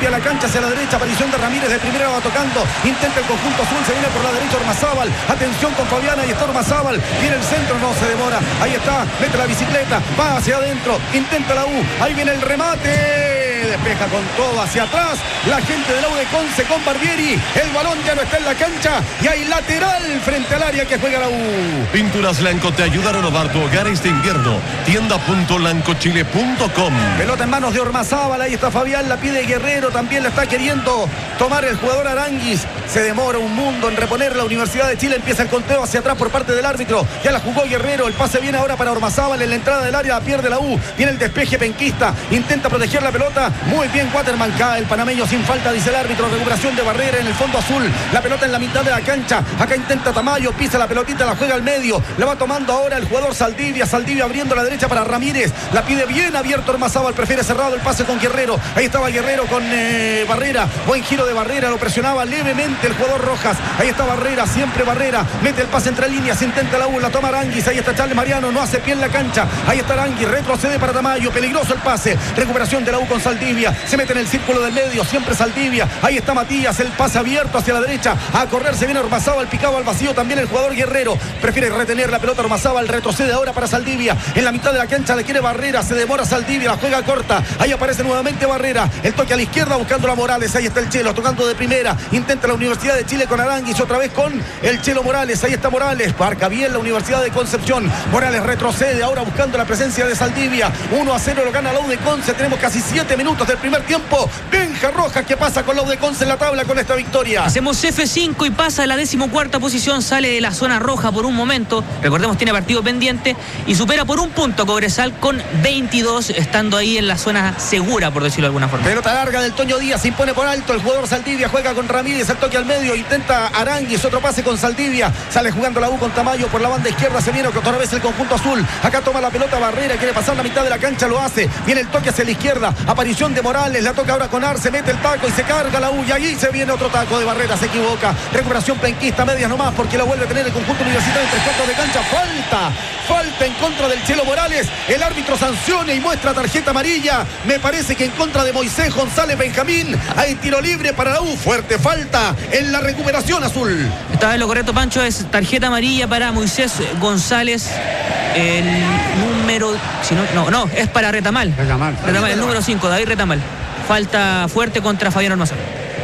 limpia la cancha hacia la derecha, aparición de Ramírez de primera, va tocando, intenta el conjunto azul, se viene por la derecha Ormazábal, atención con Fabián, ahí está Ormazábal, viene el centro, no se demora, ahí está, mete la bicicleta, va hacia adentro, intenta la U, ahí viene el remate, despeja con todo hacia atrás, la gente de la U de Conce con Barbieri, el balón ya no está en la cancha y hay lateral frente al área que juega la U. Pinturas Lanco te ayuda a renovar tu hogar este invierno. Tienda.lancochile.com. Pelota en manos de Ormazábal, ahí está Fabián, la pide Guerrero, también la está queriendo tomar el jugador Aranguis, se demora un mundo en reponer. La Universidad de Chile empieza el conteo hacia atrás por parte del árbitro, ya la jugó Guerrero, el pase viene ahora para Ormazábal en la entrada del área, pierde la U, viene el despeje penquista, intenta proteger la pelota, muy bien Waterman, cae el panameño sin falta, dice el árbitro, recuperación de Barrera en el fondo azul, la pelota en la mitad de la cancha, acá intenta Tamayo, pisa la pelotita, la juega al medio, la va tomando ahora el jugador Saldivia abriendo la derecha para Ramírez, la pide bien abierto Ormazábal, prefiere cerrado el pase con Guerrero, ahí estaba Guerrero con Barrera, buen giro de Barrera, lo presionaba levemente el jugador Rojas, ahí está Barrera, siempre Barrera, mete el pase entre líneas, intenta la U, la toma Aranguis, ahí está Charles Mariano, no hace pie en la cancha, ahí está Aranguis, retrocede para Tamayo, peligroso el pase, recuperación de la U con Saldivia, se mete en el círculo del medio, siempre Saldivia, ahí está Matías, el pase abierto hacia la derecha, a correr se viene Ormazábal, picado al vacío también el jugador Guerrero, prefiere retener la pelota Ormazábal, retrocede ahora para Saldivia, en la mitad de la cancha le quiere Barrera, se demora Saldivia, la juega corta, ahí aparece nuevamente Barrera, el toque a la izquierda buscando a Morales, ahí está el Chelo, tocando de primera, intenta la Universidad de Chile con Aranguis, otra vez con el Chelo Morales, ahí está Morales, marca bien la Universidad de Concepción, Morales retrocede, ahora buscando la presencia de Saldivia, 1-0 lo gana la U de Conce, tenemos casi 7 minutos del primer tiempo, Benja Rojas, ¿qué pasa con la U de Conce en la tabla con esta victoria? Hacemos F5 y pasa a la 14ª posición, sale de la zona roja por un momento, recordemos tiene partido pendiente y supera por un punto a Cobresal con 22, estando ahí en la zona segura, por decirlo de alguna forma. Pelota larga del Toño Díaz, se impone por alto el jugador Saldivia, juega con Ramírez, el toque al medio, intenta Aranguis, otro pase con Saldivia, sale jugando la U con Tamayo por la banda izquierda, se viene otra vez el conjunto azul, acá toma la pelota Barrera, quiere pasar la mitad de la cancha, lo hace, viene el toque hacia la izquierda, aparición de Morales, la toca ahora con Arce, mete el taco y se carga la U, y allí se viene otro taco de Barrera, se equivoca, recuperación penquista, medias nomás, porque la vuelve a tener el conjunto universitario en 3 cuartos de cancha, falta en contra del Chelo Morales, el árbitro sanciona y muestra tarjeta amarilla, me parece que en contra de Moisés González Benjamín, hay tiro libre para la U, fuerte falta en la recuperación azul. Estaba en lo correcto, Pancho, es tarjeta amarilla para Moisés González, el número, si no, es para Retamal, el número 5, David Retamal, falta fuerte contra Fabián Ormazábal.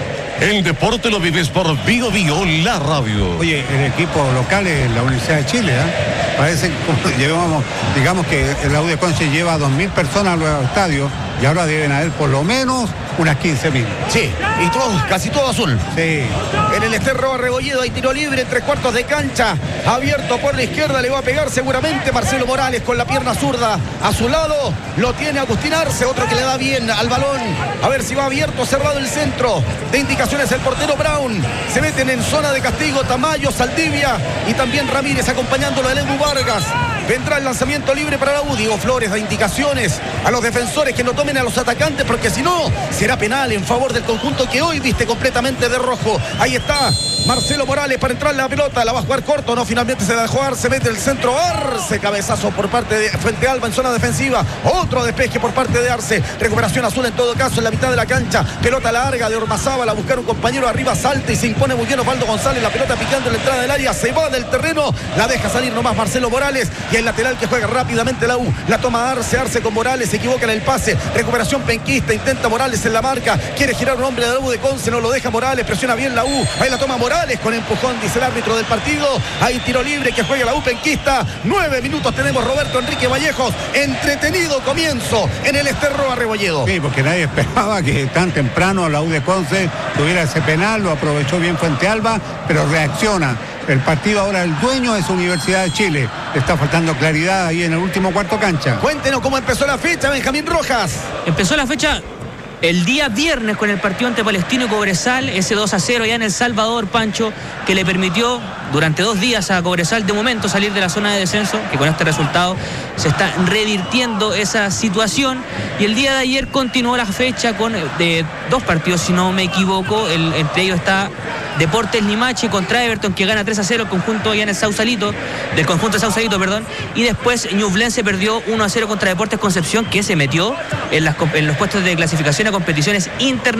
El deporte lo vives por Bio Bio, la radio. Oye, el equipo local es la Universidad de Chile, parece que digamos que la U de Conce lleva 2.000 personas a los estadios y ahora deben haber por lo menos unas 15.000. Sí, y todos, casi todo azul. Sí. En el Esterro Rebolledo hay tiro libre en 3 cuartos de cancha, abierto por la izquierda, le va a pegar seguramente Marcelo Morales con la pierna zurda a su lado, lo tiene Agustín Arce, otro que le da bien al balón, a ver si va abierto, cerrado el centro, de indicaciones el portero Brown, se meten en zona de castigo Tamayo, Saldivia y también Ramírez acompañándolo de Edu Vargas. Vendrá el lanzamiento libre para la U. Diego Flores da indicaciones a los defensores que no tomen a los atacantes, porque si no, será penal en favor del conjunto que hoy viste completamente de rojo. Ahí está Marcelo Morales para entrar la pelota, la va a jugar corto, no, finalmente se la dejó Arce, mete el centro Arce, cabezazo por parte de Fuente Alba en zona defensiva, otro despeje por parte de Arce, recuperación azul en todo caso en la mitad de la cancha, pelota larga de Ormazábal a buscar un compañero arriba, salta y se impone muy bien Osvaldo González, la pelota picando en la entrada del área, se va del terreno, la deja salir nomás Marcelo Morales y el lateral que juega rápidamente la U, la toma Arce con Morales, se equivoca en el pase, recuperación penquista, intenta Morales en la marca, quiere girar un hombre de la U de Conce, no lo deja Morales, presiona bien la U, ahí la toma Morales con empujón, dice el árbitro del partido, hay tiro libre que juega la U penquista, 9 minutos tenemos Roberto Enrique Vallejos, entretenido comienzo en el Esterro Rebolledo. Sí, porque nadie esperaba que tan temprano la U de Conce tuviera ese penal, lo aprovechó bien Fuente Alba, pero reacciona. El partido ahora, el dueño es Universidad de Chile. Le está faltando claridad ahí en el último cuarto cancha. Cuéntenos cómo empezó la fecha, Benjamín Rojas. Empezó la fecha el día viernes con el partido ante Palestino y Cobresal, ese 2-0 ya en El Salvador, Pancho, que le permitió durante 2 días a Cobresal de momento salir de la zona de descenso, que con este resultado se está revirtiendo esa situación, y el día de ayer continuó la fecha con de 2 partidos, si no me equivoco, entre ellos está Deportes Limache contra Everton, que gana 3-0 el conjunto allá en el Sausalito, del conjunto de Sausalito, perdón, y después Ñublense perdió 1-0 contra Deportes Concepción, que se metió en los puestos de clasificación a competiciones internacionales.